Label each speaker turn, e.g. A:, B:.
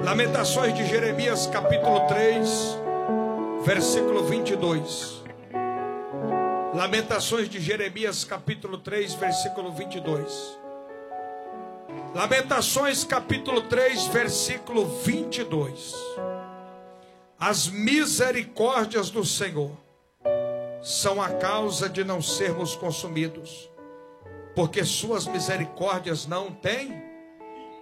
A: Lamentações de Jeremias, capítulo 3, versículo 22. Lamentações de Jeremias, capítulo 3, versículo 22. Lamentações, capítulo 3, versículo 22. As misericórdias do Senhor são a causa de não sermos consumidos, porque suas misericórdias não têm